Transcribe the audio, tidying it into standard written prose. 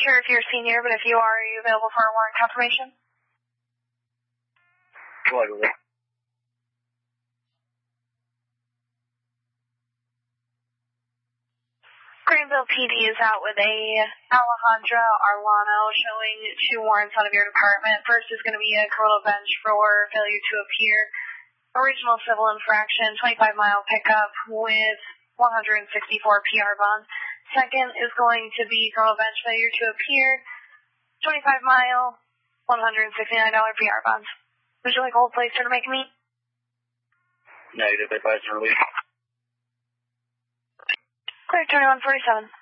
sure if you're a senior, but if you are you available for a warrant confirmation? Totally. Greenville PD is out with a Alejandra Arlano showing 2 warrants out of your department. First is going to be a criminal bench for failure to appear, original civil infraction, 25-mile pickup with 164 PR bonds. Second is going to be criminal bench failure to appear, 25-mile, $169 PR bonds. Would you like Old Placer to make me? Negative, advice and release. Clear 2147.